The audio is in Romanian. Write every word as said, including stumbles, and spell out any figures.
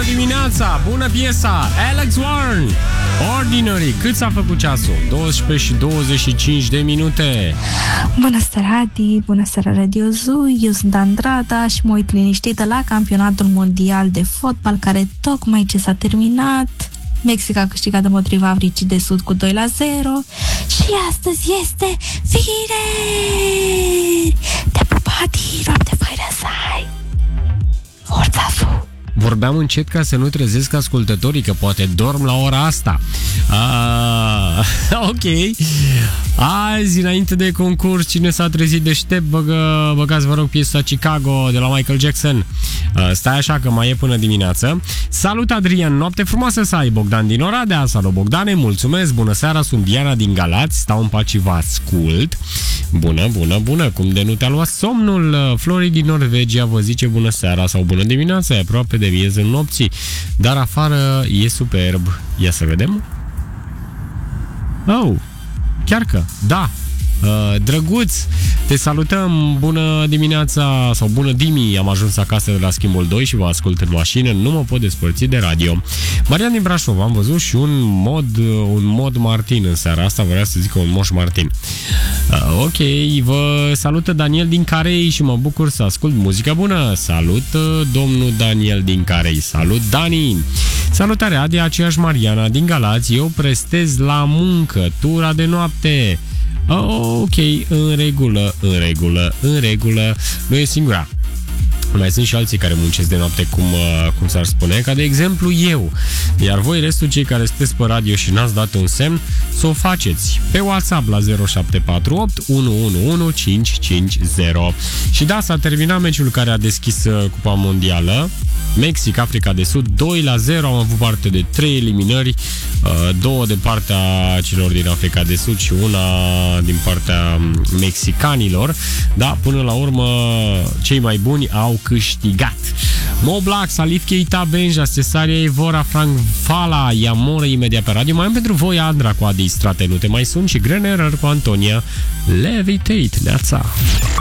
bună dimineața, bună piesa, Alex Warren, Ordinary. Cât s-a făcut ceasul? douăsprezece și douăzeci și cinci de minute. Bună seara, Adi, bună seara, Radio Zoo. Eu sunt Andrada și mă uit liniștită la campionatul mondial de fotbal care tocmai ce s-a terminat. Mexic a câștigat împotriva Africii de Sud cu doi la zero și astăzi este vineri. Te pup, Adi, noapte faină să ai. Forța Zoo. Vorbeam încet ca să nu trezesc ascultătorii, că poate dorm la ora asta. Ah, ok. Azi, înainte de concurs, cine s-a trezit deștept, băgă, băgați, vă rog, piesa Chicago de la Michael Jackson. Uh, stai așa că mai e până dimineață. Salut, Adrian, noapte frumoasă să ai. Bogdan din Oradea. Salut, Bogdane, mulțumesc. Bună seara, sunt Diana din Galați. Stau în pace și vă ascult. Bună, bună, bună. Cum de nu te-a luat somnul? Flori din Norvegia vă zice bună seara sau bună dimineața. E aproape de miezul nopții, dar afară e superb. Ia să vedem. Oh, chiar că, da. Uh, drăguț, te salutăm, bună dimineața sau bună dimi, am ajuns acasă de la schimbul doi și vă ascult în mașină, nu mă pot despărți de radio. Marian din Brașov, am văzut și un mod, un mod Martin în seara asta, vreau să zic un moș Martin. Uh, ok, vă salută Daniel din Carei și mă bucur să ascult muzică bună. Salut, domnul Daniel din Carei, salut, Dani. Salutare, Adi, aceeași Mariana din Galați, eu prestez la muncă, tura de noapte. Oh, ok, în regulă, în regulă, în regulă. Nu e singura. Mai sunt și alții care muncesc de noapte, cum, cum s-ar spune, ca de exemplu eu. Iar voi, restul, cei care sunteți pe radio și n-ați dat un semn, să o faceți pe WhatsApp la zero șapte patru opt unu unu unu cinci cinci zero. Și da, s-a terminat meciul care a deschis Cupa Mondială. Mexic, Africa de Sud, doi la zero. Am avut parte de trei eliminări, două de partea celor din Africa de Sud și una din partea mexicanilor. Da, până la urmă cei mai buni au câștigat. Mo Black, Salif Keita, Benja, Cesaria Evora, Frank Fala, Iamore, imediat pe radio. Mai am pentru voi Andra cu Adi Strate, nu te mai sun, și Grenerer cu Antonia Levitate. Neața.